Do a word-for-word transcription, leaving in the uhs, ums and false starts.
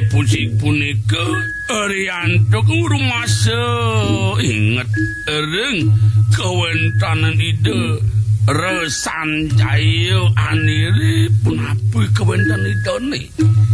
puji punika Rianto ngurumase inget ereng kawentanan ide resan jaya anire pun apa kawentanan idone